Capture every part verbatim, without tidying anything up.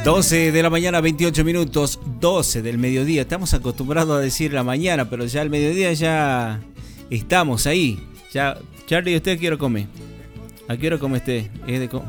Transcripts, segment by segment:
doce de la mañana, veintiocho minutos, doce del mediodía. Estamos acostumbrados a decir la mañana, pero ya al mediodía ya estamos ahí. Ya, Charlie, ¿usted a qué hora come? ¿A qué hora come usted? ¿Es de co-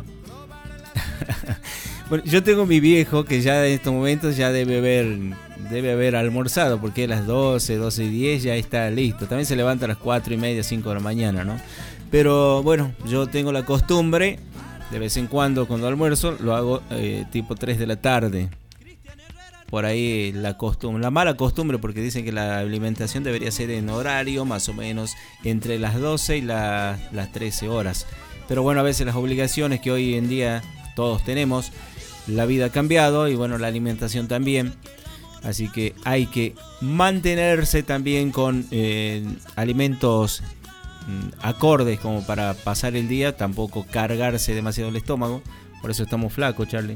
Bueno, yo tengo mi viejo que ya en estos momentos ya debe haber, debe haber almorzado, porque a las doce, doce y diez ya está listo. También se levanta a las cuatro y media, cinco de la mañana, ¿no? Pero bueno, yo tengo la costumbre, de vez en cuando cuando almuerzo, lo hago eh, tipo tres de la tarde. Por ahí la costumbre, la mala costumbre, porque dicen que la alimentación debería ser en horario, más o menos entre las doce y la, las trece horas. Pero bueno, a veces las obligaciones que hoy en día todos tenemos, la vida ha cambiado y bueno, la alimentación también. Así que hay que mantenerse también con eh, alimentos acordes como para pasar el día, tampoco cargarse demasiado el estómago. Por eso estamos flacos, Charlie.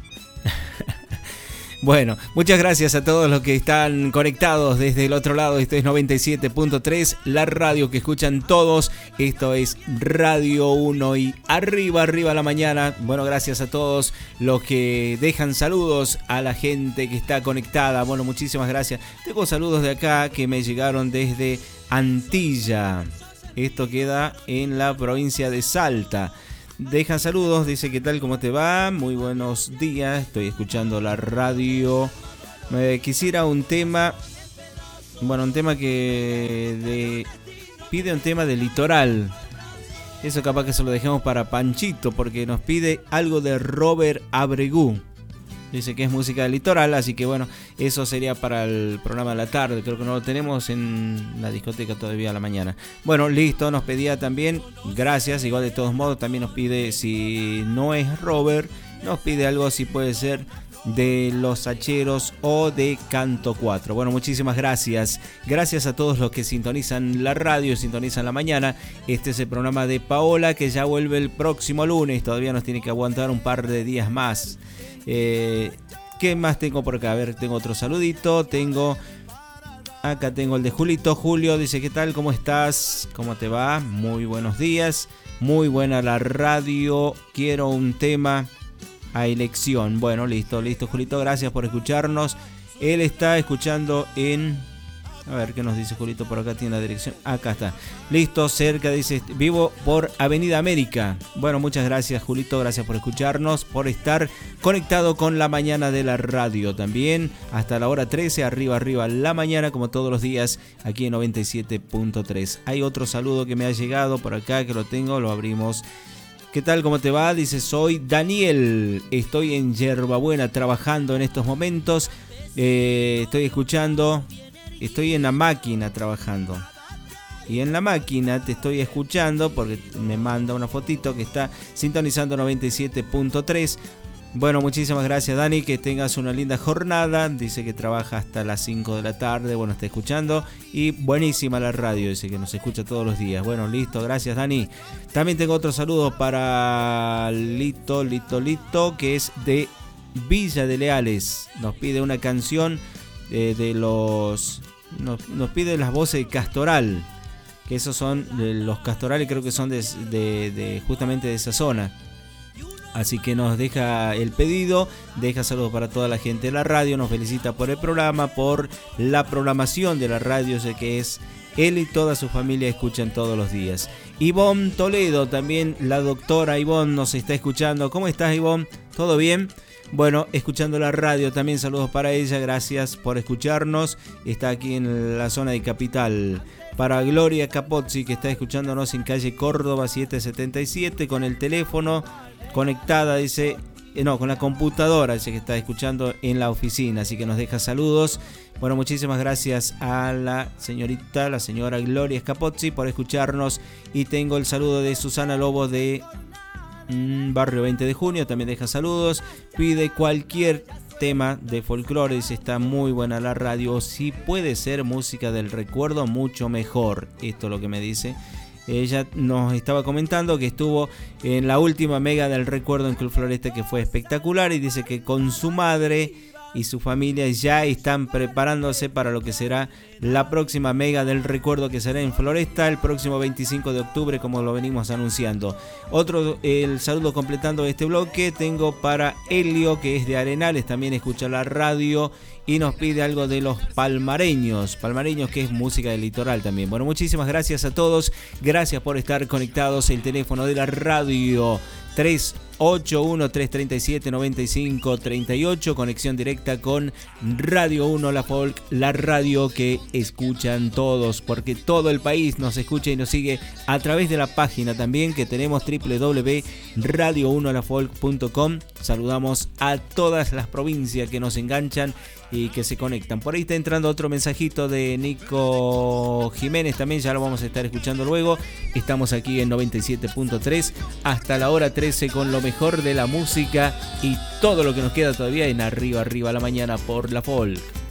Bueno, muchas gracias a todos los que están conectados desde el otro lado. Esto es noventa y siete punto tres, la radio que escuchan todos. Esto es Radio uno y arriba, arriba la mañana. Bueno, gracias a todos los que dejan saludos a la gente que está conectada. Bueno, muchísimas gracias. Tengo saludos de acá que me llegaron desde Antilla. Esto queda en la provincia de Salta. Dejan saludos, dice: ¿qué tal? ¿Cómo te va? Muy buenos días, estoy escuchando la radio. Me quisiera un tema, bueno, un tema que de, pide un tema del litoral. Eso capaz que se lo dejemos para Panchito, porque nos pide algo de Robert Abregu. Dice que es música del litoral, así que bueno, eso sería para el programa de la tarde. Creo que no lo tenemos en la discoteca todavía a la mañana. Bueno, listo, nos pedía también, gracias, igual de todos modos, también nos pide, si no es Robert, nos pide algo si puede ser de Los Hacheros o de Canto cuatro. Bueno, muchísimas gracias. Gracias a todos los que sintonizan la radio, sintonizan la mañana. Este es el programa de Paola, que ya vuelve el próximo lunes. Todavía nos tiene que aguantar un par de días más. Eh, ¿Qué más tengo por acá? A ver, tengo otro saludito. Tengo... Acá tengo el de Julito. Julio dice: ¿qué tal? ¿Cómo estás? ¿Cómo te va? Muy buenos días. Muy buena la radio. Quiero un tema a elección. Bueno, listo, listo, Julito. Gracias por escucharnos. Él está escuchando en... A ver, ¿qué nos dice Julito? Por acá tiene la dirección. Acá está. Listo, cerca, dice, vivo por Avenida América. Bueno, muchas gracias, Julito. Gracias por escucharnos, por estar conectado con la mañana de la radio también. Hasta la hora trece, arriba, arriba, la mañana, como todos los días, aquí en noventa y siete punto tres. Hay otro saludo que me ha llegado por acá, que lo tengo, lo abrimos. ¿Qué tal? ¿Cómo te va? Dice: soy Daniel. Estoy en Yerbabuena trabajando en estos momentos. Eh, estoy escuchando... Estoy en la máquina trabajando. Y en la máquina te estoy escuchando porque me manda una fotito que está sintonizando noventa y siete punto tres. Bueno, muchísimas gracias, Dani. Que tengas una linda jornada. Dice que trabaja hasta las cinco de la tarde. Bueno, está escuchando. Y buenísima la radio. Dice que nos escucha todos los días. Bueno, listo. Gracias, Dani. También tengo otro saludo para Lito, Lito, Lito, que es de Villa de Leales. Nos pide una canción eh, de los... Nos, nos pide las voces de Castoral, que esos son los Castorales, creo que son de, de, de justamente de esa zona. Así que nos deja el pedido, deja saludos para toda la gente de la radio, nos felicita por el programa, por la programación de la radio, sé que es él y toda su familia escuchan todos los días. Ivonne Toledo, también la doctora Ivonne nos está escuchando. ¿Cómo estás, Ivonne? ¿Todo bien? Bueno, escuchando la radio también, saludos para ella, gracias por escucharnos. Está aquí en la zona de Capital. Para Gloria Capozzi, que está escuchándonos en calle Córdoba siete setenta y siete, con el teléfono conectada, dice, eh, no, con la computadora, dice que está escuchando en la oficina, así que nos deja saludos. Bueno, muchísimas gracias a la señorita, la señora Gloria Capozzi, por escucharnos. Y tengo el saludo de Susana Lobo de Barrio veinte de junio, también deja saludos, pide cualquier tema de folclore, dice: está muy buena la radio, si puede ser música del recuerdo, mucho mejor. Esto es lo que me dice. Ella nos estaba comentando que estuvo en la última mega del recuerdo en Club Floresta, que fue espectacular, y dice que con su madre y su familia ya están preparándose para lo que será la próxima Mega del Recuerdo, que será en Floresta el próximo veinticinco de octubre, como lo venimos anunciando. Otro, el saludo completando este bloque, tengo para Helio, que es de Arenales, también escucha la radio y nos pide algo de los palmareños, palmareños que es música del litoral también. Bueno, muchísimas gracias a todos, gracias por estar conectados. El teléfono de la radio tres ocho uno, tres tres siete, nueve cinco tres ocho, conexión directa con Radio uno La Folk, la radio que escuchan todos, porque todo el país nos escucha y nos sigue a través de la página también que tenemos doble u doble u doble u punto radio uno la folk punto com. Saludamos a todas las provincias que nos enganchan y que se conectan. Por ahí está entrando otro mensajito de Nico Jiménez, también ya lo vamos a estar escuchando luego. Estamos aquí en noventa y siete punto tres hasta la hora trece con lo mejor de la música y todo lo que nos queda todavía en Arriba Arriba la Mañana por la Folk.